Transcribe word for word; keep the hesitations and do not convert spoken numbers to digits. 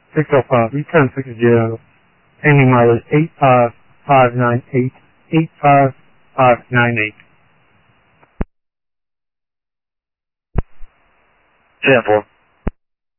six oh five, return six zero. Pending mileage eight five five nine eight, eight five five nine eight. ten four.